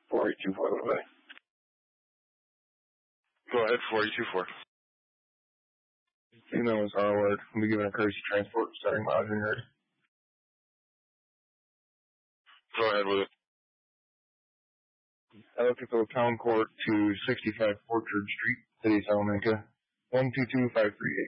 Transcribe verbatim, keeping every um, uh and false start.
four eight two four, bye. Go ahead, four eight two four. Female is Harward. We'll be given a courtesy transport starting miles when you're ready. Go ahead with it. Electrical Town Court to sixty-five Orchard Street, City, Salamanca, one two two five three eight.